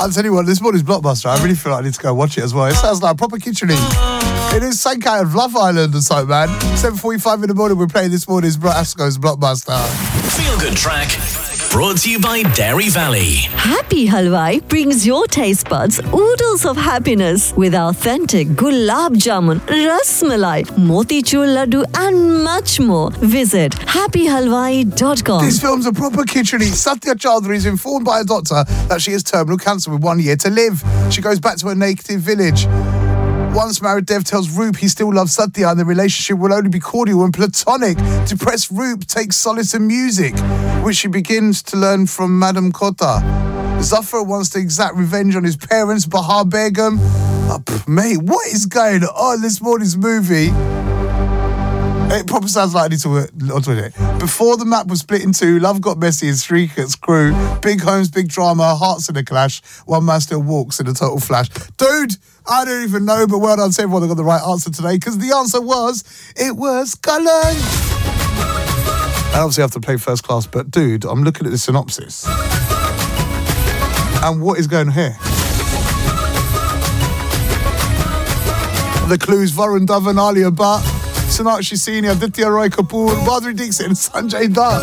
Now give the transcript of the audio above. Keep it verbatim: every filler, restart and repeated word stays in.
I'll tell you what, this morning's Blockbuster, I really feel like I need to go watch it as well. It sounds like proper kitchen-y. It is some kind of Love Island or something, man. seven forty-five in the morning, we're playing this morning's Asco's Blockbuster. Feel Good Track, brought to you by Dairy Valley. Happy Halwai brings your taste buds oodles of happiness with authentic gulab jamun, ras malai, motichur laddu and much more. Visit happy halwai dot com. This film's a proper kitchen-y. Satya Chaudhary is informed by a doctor that she has terminal cancer with one year to live. She goes back to her native village. Once married, Dev tells Roop he still loves Satya and the relationship will only be cordial and platonic. Depressed Roop takes solace in music, which she begins to learn from Madam Kota. Zafar wants to exact revenge on his parents, Bahar Begum. Oh, pff, mate, what is going on this morning's movie? It probably sounds like I need to work onto it. Before the map was split in two, love got messy in Shrikat's crew. Big homes, big drama, hearts in a clash. One man still walks in a total flash. Dude, I don't even know, but well done to everyone that got the right answer today, because the answer was, it was Cullen. I obviously have to play first class, but dude, I'm looking at the synopsis. And what is going on here? The clues, Varun Dhawan, Alia Bhatt, Sonakshi Senior, Aditya Roy Kapoor, Madhuri Dixit and Sanjay Dutt.